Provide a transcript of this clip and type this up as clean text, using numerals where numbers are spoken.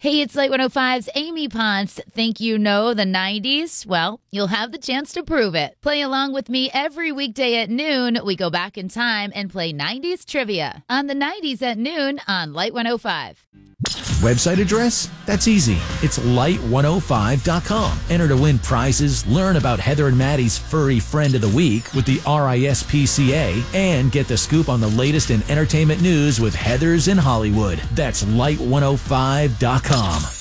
Hey, it's Light 105's Amy Ponce. Think you know the 90s? Well, you'll have the chance to prove it. Play along with me every weekday at noon. We go back in time and play 90s trivia on the 90s at noon on Light 105. Website address? That's easy. It's light105.com. Enter to win prizes, learn about Heather and Maddie's Furry Friend of the Week with the RISPCA, and get the scoop on the latest in entertainment news with Heathers in Hollywood. That's light105.com.